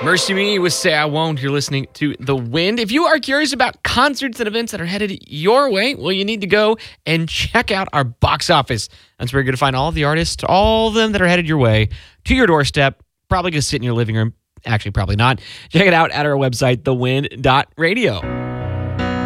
Mercy Me with Say I Won't. You're listening to The Wind. If you are curious about concerts and events that are headed your way, well, you need to go and check out our box office. That's where you're going to find all of the artists, all of them that are headed your way to your doorstep. Probably going to sit in your living room. Actually, probably not. Check it out at our website, thewind.radio.